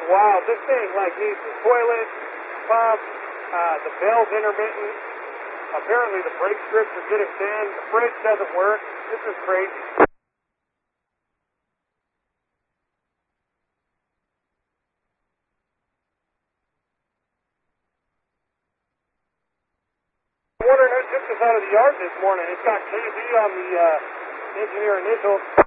wild. This thing like needs the toilet, pump, the bell's intermittent. Apparently the brake strips are getting thin. The fridge doesn't work. This is crazy. I'm wondering who took this out of the yard this morning. It's got KB on the engineer initials.